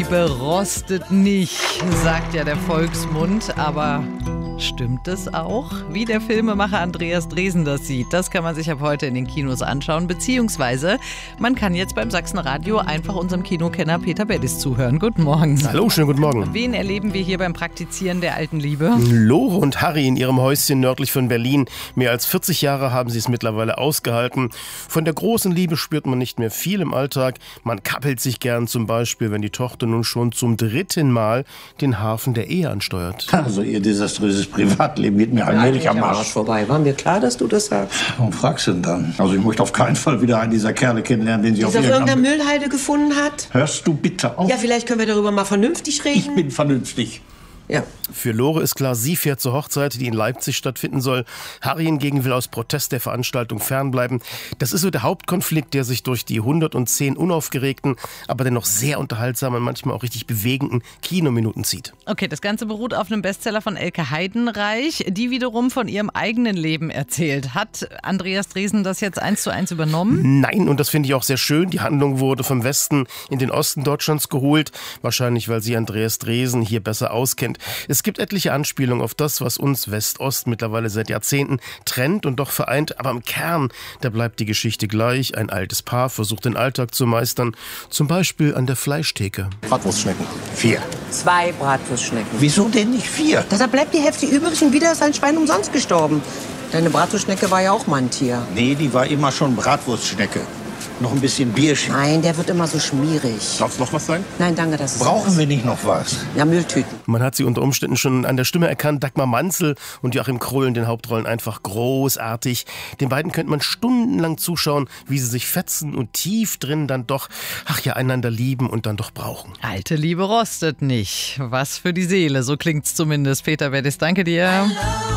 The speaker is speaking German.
Liebe rostet nicht, sagt ja der Volksmund, aber stimmt es auch? Wie der Filmemacher Andreas Dresen das sieht, das kann man sich ab heute in den Kinos anschauen, beziehungsweise man kann jetzt beim Sachsenradio einfach unserem Kinokenner Peter Bedis zuhören. Guten Morgen. Hallo, schönen guten Morgen. Wen erleben wir hier beim Praktizieren der alten Liebe? Lore und Harry in ihrem Häuschen nördlich von Berlin. Mehr als 40 Jahre haben sie es mittlerweile ausgehalten. Von der großen Liebe spürt man nicht mehr viel im Alltag. Man kappelt sich gern, zum Beispiel, wenn die Tochter nun schon zum 3. Mal den Hafen der Ehe ansteuert. Also ihr desaströses Privatleben geht mir allmählich am Arsch vorbei. War mir klar, dass du das sagst. Warum fragst du denn dann? Also ich möchte auf keinen Fall wieder einen dieser Kerle kennenlernen, den sie auf irgendeiner Müllhalde gefunden hat. Hörst du bitte auf? Ja, vielleicht können wir darüber mal vernünftig reden. Ich bin vernünftig. Ja. Für Lore ist klar, sie fährt zur Hochzeit, die in Leipzig stattfinden soll. Harry hingegen will aus Protest der Veranstaltung fernbleiben. Das ist so der Hauptkonflikt, der sich durch die 110 unaufgeregten, aber dennoch sehr unterhaltsamen und manchmal auch richtig bewegenden Kinominuten zieht. Okay, das Ganze beruht auf einem Bestseller von Elke Heidenreich, die wiederum von ihrem eigenen Leben erzählt. Hat Andreas Dresen das jetzt 1:1 übernommen? Nein, und das finde ich auch sehr schön. Die Handlung wurde vom Westen in den Osten Deutschlands geholt. Wahrscheinlich, weil sie Andreas Dresen hier besser auskennt. Es gibt etliche Anspielungen auf das, was uns West-Ost mittlerweile seit Jahrzehnten trennt und doch vereint. Aber im Kern, da bleibt die Geschichte gleich. Ein altes Paar versucht den Alltag zu meistern. Zum Beispiel an der Fleischtheke. Bratwurstschnecken. 4. 2 Bratwurstschnecken. Wieso denn nicht 4? Da bleibt die Hälfte übrig und wieder ist ein Schwein umsonst gestorben. Deine Bratwurstschnecke war ja auch mal ein Tier. Nee, die war immer schon Bratwurstschnecke. Noch ein bisschen Bierchen. Nein, der wird immer so schmierig. Soll noch was sein? Nein, danke, das ist Brauchen wir nicht noch was? Ja, Mülltüten. Man hat sie unter Umständen schon an der Stimme erkannt. Dagmar Manzel und Joachim Krull in den Hauptrollen einfach großartig. Den beiden könnte man stundenlang zuschauen, wie sie sich fetzen und tief drin dann doch, einander lieben und dann doch brauchen. Alte Liebe rostet nicht. Was für die Seele, so klingt's zumindest. Peter Bedis, danke dir.